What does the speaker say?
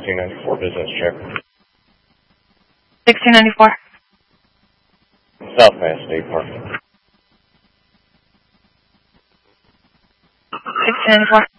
1694 business trip. 1694. South Mass State Park. 1694.